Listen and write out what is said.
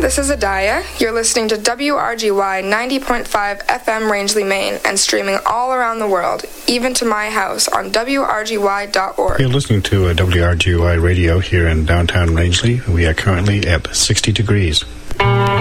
this is Adaya. You're listening to WRGY 90.5 FM Rangeley, Maine, and streaming all around the world, even to my house on WRGY.org. You're listening to WRGY Radio here in downtown Rangeley. We are currently at 60 degrees.